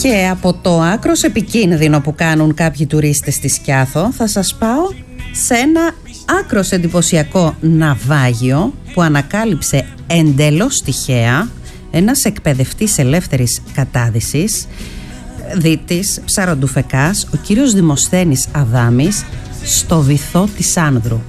Και από το άκρος επικίνδυνο που κάνουν κάποιοι τουρίστες στη Σκιάθο θα σας πάω σε ένα άκρος εντυπωσιακό ναυάγιο που ανακάλυψε εντελώς τυχαία ένας εκπαιδευτής ελεύθερης κατάδυσης, δίτης, ψαροντουφεκάς, ο κύριος Δημοσθένης Αδάμης, στο βυθό της Άνδρου.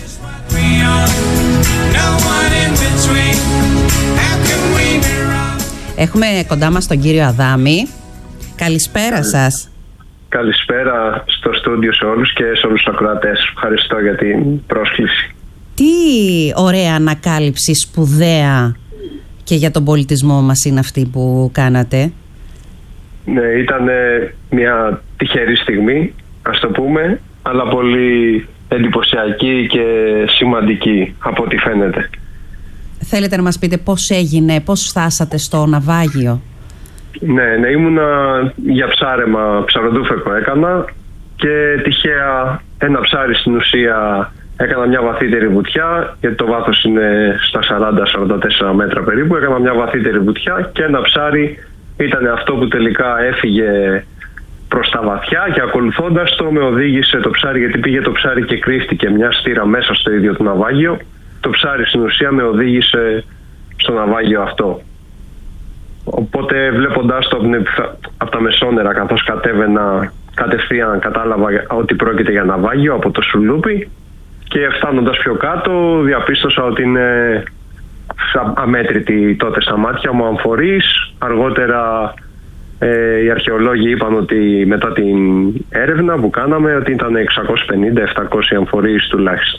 Έχουμε κοντά μας τον κύριο Αδάμη. Καλησπέρα σας. Καλησπέρα στο στούντιο σε όλους και σε όλους τους ακροατές. Ευχαριστώ για την πρόσκληση. Τι ωραία ανακάλυψη, σπουδαία και για τον πολιτισμό μας είναι αυτή που κάνατε. Ναι, ήταν μια τυχερή στιγμή, ας το πούμε, αλλά πολύ εντυπωσιακή και σημαντική από ό,τι φαίνεται. Θέλετε να μας πείτε πώς έγινε, πώς φτάσατε στο ναυάγιο? Ναι, ήμουνα για ψαροντούφεκο έκανα και τυχαία ένα ψάρι στην ουσία έκανα μια βαθύτερη βουτιά, γιατί το βάθος είναι στα 40-44 μέτρα περίπου. Έκανα μια βαθύτερη βουτιά και ένα ψάρι ήταν αυτό που τελικά έφυγε προς τα βαθιά και ακολουθώντας το με οδήγησε το ψάρι, γιατί πήγε το ψάρι και κρύφτηκε μια στήρα μέσα στο ίδιο το ναυάγιο. Το ψάρι στην ουσία με οδήγησε στο ναυάγιο αυτό. Οπότε βλέποντάς το από τα μεσόνερα καθώς κατέβαινα κατευθείαν κατάλαβα ότι πρόκειται για ναυάγιο από το σουλούπι και φτάνοντας πιο κάτω διαπίστωσα ότι είναι αμέτρητοι τότε στα μάτια μου αμφορείς. Αργότερα οι αρχαιολόγοι είπαν ότι μετά την έρευνα που κάναμε ότι ήταν 650-700 αμφορείς τουλάχιστον.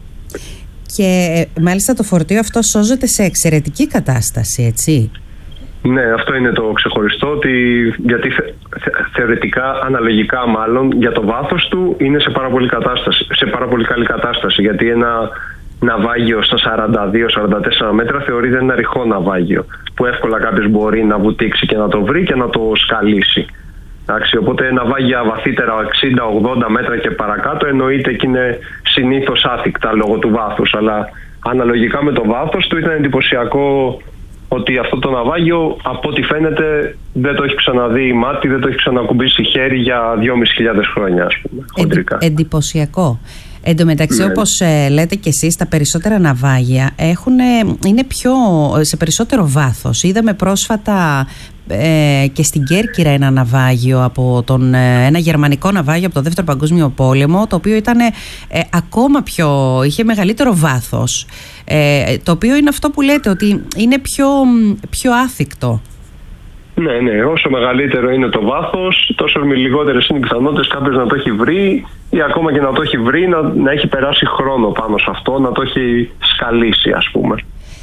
Και μάλιστα το φορτίο αυτό σώζεται σε εξαιρετική κατάσταση, έτσι? Ναι, αυτό είναι το ξεχωριστό, ότι γιατί θεωρητικά, αναλογικά μάλλον, για το βάθος του είναι σε πάρα πολύ καλή κατάσταση, γιατί ένα ναυάγιο στα 42-44 μέτρα θεωρείται ένα ρηχό ναυάγιο, που εύκολα κάποιος μπορεί να βουτήξει και να το βρει και να το σκαλίσει. Οπότε ναυάγια βαθύτερα 60-80 μέτρα και παρακάτω εννοείται και είναι συνήθως άθικτα λόγω του βάθους, αλλά αναλογικά με το βάθος του ήταν εντυπωσιακό ότι αυτό το ναυάγιο από ό,τι φαίνεται δεν το έχει ξαναδεί μάτι, δεν το έχει ξανακουμπήσει χέρι για 2.500 χρόνια, ας πούμε, χοντρικά. Εντυπωσιακό. Εν τω μεταξύ, ναι, όπως λέτε και εσείς, τα περισσότερα ναυάγια είναι σε περισσότερο βάθος. Είδαμε πρόσφατα και στην Κέρκυρα ένα ναυάγιο ένα γερμανικό ναυάγιο από το Δεύτερο Παγκόσμιο Πόλεμο, το οποίο ήταν ακόμα είχε μεγαλύτερο βάθος, το οποίο είναι αυτό που λέτε, ότι είναι πιο άθικτο. Ναι, όσο μεγαλύτερο είναι το βάθος, τόσο λιγότερες είναι οι πιθανότητες κάποιος να το έχει βρει, ή ακόμα και να το έχει βρει να έχει περάσει χρόνο πάνω σε αυτό, να το έχει σκαλίσει, ας πούμε.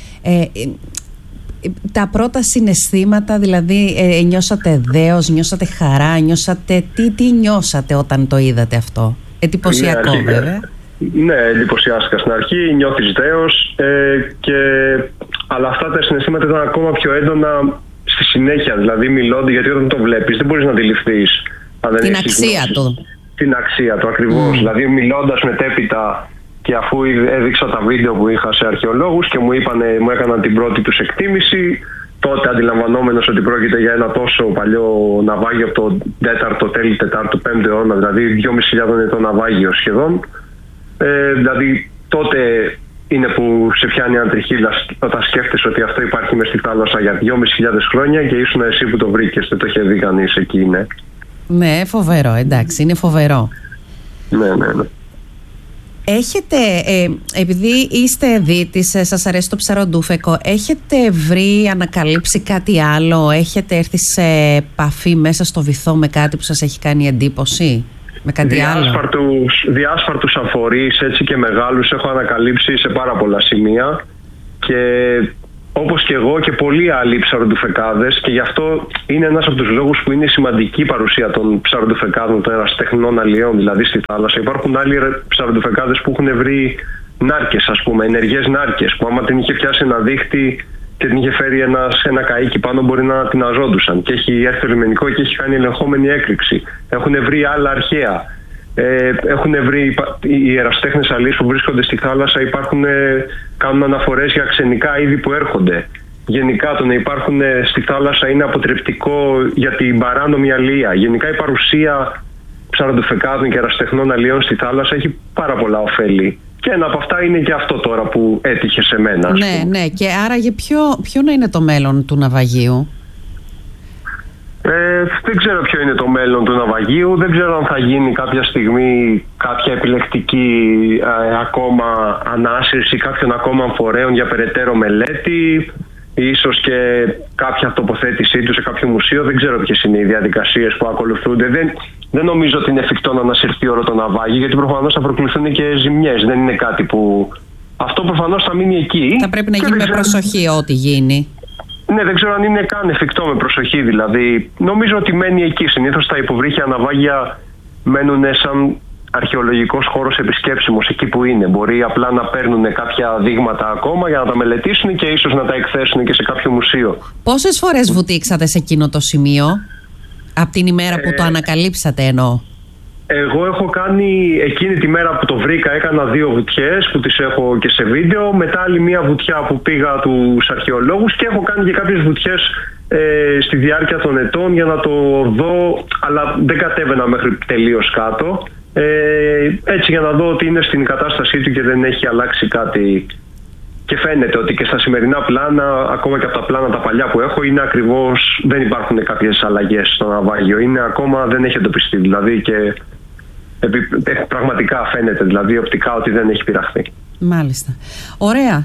Τα πρώτα συναισθήματα, δηλαδή νιώσατε δέος, νιώσατε χαρά, τι νιώσατε όταν το είδατε αυτό? Εντυπωσιακό, ναι, βέβαια. Ναι, εντυπωσιάστηκα στην αρχή, νιώθεις δέος, αλλά αυτά τα συναισθήματα ήταν ακόμα πιο έντονα στη συνέχεια, δηλαδή μιλώντας, γιατί όταν το βλέπεις δεν μπορείς να αντιληφθείς την αξία του. Την αξία του, ακριβώς. Δηλαδή μιλώντας μετέπειτα και αφού έδειξα τα βίντεο που είχα σε αρχαιολόγους και μου έκαναν την πρώτη τους εκτίμηση, τότε αντιλαμβανόμενος ότι πρόκειται για ένα τόσο παλιό ναυάγιο από το 4ο, τέλη 4ου-5ου αιώνα, δηλαδή 2.500 ετών ναυάγιο σχεδόν. Δηλαδή τότε είναι που σε πιάνει αντριχίλα όταν σκέφτεσαι ότι αυτό υπάρχει μες στη θάλασσα για 2.500 χρόνια και ήσουν εσύ που το βρήκες, δεν το είχε δει κανείς εκεί, ναι. Ναι, φοβερό, εντάξει, είναι φοβερό. Ναι. Έχετε, επειδή είστε δίτης, σας αρέσει το ψαροντούφεκο, έχετε ανακαλύψει κάτι άλλο, έχετε έρθει σε επαφή μέσα στο βυθό με κάτι που σας έχει κάνει εντύπωση? Με κάτι διάσπαρτους αμφορείς, έτσι και μεγάλους, έχω ανακαλύψει σε πάρα πολλά σημεία και όπως και εγώ και πολλοί άλλοι ψαροντουφεκάδες, και γι' αυτό είναι ένας από τους λόγους που είναι σημαντική η παρουσία των ψαροντουφεκάδων, των ερασιτεχνών αλλιέων δηλαδή στη θάλασσα. Υπάρχουν άλλοι ψαροντουφεκάδες που έχουν βρει νάρκες, ας πούμε, ενεργές νάρκες, που άμα την είχε πιάσει ένα δίχτυ και την είχε φέρει ένα καΐκι πάνω μπορεί να την αζόντουσαν, και έχει έρθει το λιμενικό και έχει κάνει ελεγχόμενη έκρηξη. Έχουν βρει άλλα αρχαία. Έχουν βρει οι ερασιτέχνες αλείς που βρίσκονται στη θάλασσα, κάνουν αναφορές για ξενικά είδη που έρχονται. γενικά το να υπάρχουν στη θάλασσα είναι αποτρεπτικό για την παράνομη αλεία. Γενικά η παρουσία ψαροντοφεκάδων και ερασιτεχνών αλιών στη θάλασσα έχει πάρα πολλά ωφέλη. Και ένα από αυτά είναι και αυτό τώρα που έτυχε σε μένα. Ναι. Και άρα για ποιο να είναι το μέλλον του ναυαγείου? Δεν ξέρω ποιο είναι το μέλλον του ναυαγείου. Δεν ξέρω αν θα γίνει κάποια στιγμή κάποια επιλεκτική ακόμα ανάσυρση κάποιων ακόμα φορέων για περαιτέρω μελέτη, ίσως και κάποια τοποθέτησή του σε κάποιο μουσείο. Δεν ξέρω ποιες είναι οι διαδικασίες που ακολουθούνται. Δεν νομίζω ότι είναι εφικτό να ανασυρθεί όλο το ναυάγιο, γιατί προφανώς θα προκληθούν και ζημιές. Δεν είναι κάτι που... Αυτό προφανώς θα μείνει εκεί. Θα πρέπει να γίνει με προσοχή ό,τι γίνει. Ναι, δεν ξέρω αν είναι καν εφικτό με προσοχή. Δηλαδή, νομίζω ότι μένει εκεί. Συνήθως τα υποβρύχια ναυάγια μένουν σαν αρχαιολογικός χώρος επισκέψιμος εκεί που είναι. Μπορεί απλά να παίρνουν κάποια δείγματα ακόμα για να τα μελετήσουν και ίσως να τα εκθέσουν και σε κάποιο μουσείο. Πόσες φορές βουτήξατε σε εκείνο το σημείο, από την ημέρα που το ανακαλύψατε εννοώ? Εγώ έχω κάνει εκείνη τη μέρα που το βρήκα, έκανα 2 βουτιές που τις έχω και σε βίντεο. Μετά άλλη μία βουτιά που πήγα τους αρχαιολόγους και έχω κάνει και κάποιες βουτιές στη διάρκεια των ετών για να το δω, αλλά δεν κατέβαινα μέχρι τελείως κάτω. Έτσι για να δω ότι είναι στην κατάστασή του και δεν έχει αλλάξει κάτι. Και φαίνεται ότι και στα σημερινά πλάνα, ακόμα και από τα πλάνα τα παλιά που έχω, είναι ακριβώς, δεν υπάρχουν κάποιες αλλαγές στο ναυάγιο. Είναι ακόμα, δεν έχει εντοπιστεί δηλαδή και πραγματικά φαίνεται δηλαδή οπτικά ότι δεν έχει πειραχθεί. Μάλιστα. Ωραία.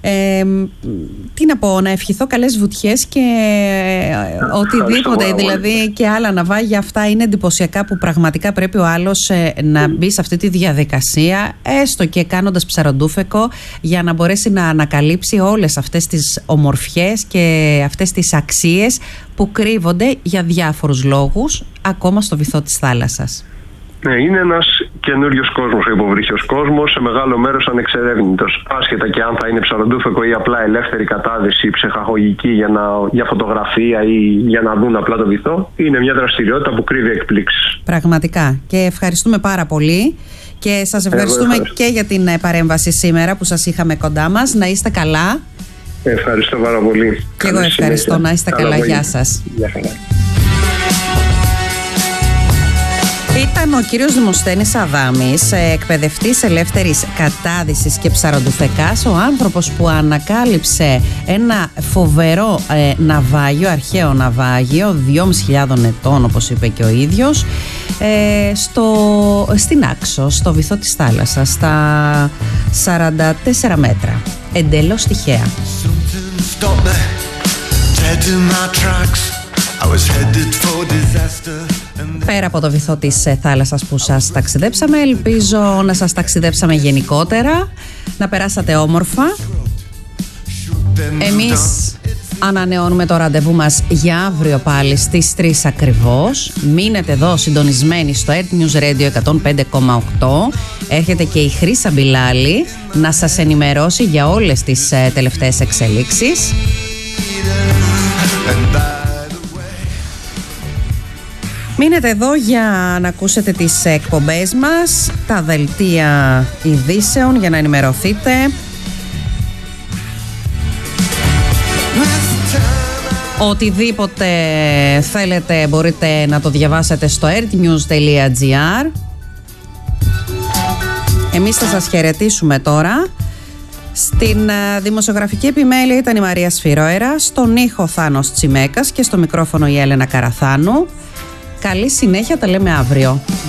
Τι να πω, να ευχηθώ καλές βουτιές και οτιδήποτε, δηλαδή και άλλα ναυάγια. Αυτά είναι εντυπωσιακά που πραγματικά πρέπει ο άλλος να μπει σε αυτή τη διαδικασία, έστω και κάνοντας ψαροντούφεκο, για να μπορέσει να ανακαλύψει όλες αυτές τις ομορφιές και αυτές τις αξίες που κρύβονται για διάφορους λόγους ακόμα στο βυθό της θάλασσας. Ναι, είναι ένας καινούριος κόσμος ο υποβρύχιος κόσμος, σε μεγάλο μέρος ανεξερεύνητος. Άσχετα και αν θα είναι ψαροντούφεκο ή απλά ελεύθερη κατάδυση ψυχαγωγική για φωτογραφία ή για να δουν απλά το βυθό, είναι μια δραστηριότητα που κρύβει εκπλήξεις. Πραγματικά. Και ευχαριστούμε πάρα πολύ. Και σας ευχαριστούμε και για την παρέμβαση σήμερα που σας είχαμε κοντά μας. Να είστε καλά. Ευχαριστώ πάρα πολύ. Και εγώ ευχαριστώ. Να είστε καλά. Γεια σας. Γεια χαρά. Ήταν ο κύριος Δημοσθένης Αδάμης, εκπαιδευτής ελεύθερης κατάδυσης και ψαροντουφεκάς, ο άνθρωπος που ανακάλυψε ένα φοβερό ναυάγιο, αρχαίο ναυάγιο 2.500 ετών, όπως είπε και ο ίδιος, στην Άξο, στο βυθό της θάλασσας, στα 44 μέτρα. Εντελώς τυχαία. Πέρα από το βυθό της θάλασσας που σας ταξιδέψαμε, ελπίζω να σας ταξιδέψαμε γενικότερα, να περάσατε όμορφα. Εμείς ανανεώνουμε το ραντεβού μας για αύριο πάλι στις 3 ακριβώς. Μείνετε εδώ συντονισμένοι στο Earth News Radio 105,8. Έρχεται και η Χρύσα Μπιλάλη να σας ενημερώσει για όλες τις τελευταίες εξελίξεις. Μείνετε εδώ για να ακούσετε τις εκπομπές μας, τα δελτία ειδήσεων για να ενημερωθείτε. Οτιδήποτε θέλετε μπορείτε να το διαβάσετε στο earthnews.gr. Εμείς θα σας χαιρετήσουμε τώρα. Στην δημοσιογραφική επιμέλεια ήταν η Μαρία Σφυρόερα, στον ήχο Θάνος Τσιμέκας και στο μικρόφωνο η Έλενα Καραθάνου. Καλή συνέχεια, τα λέμε αύριο.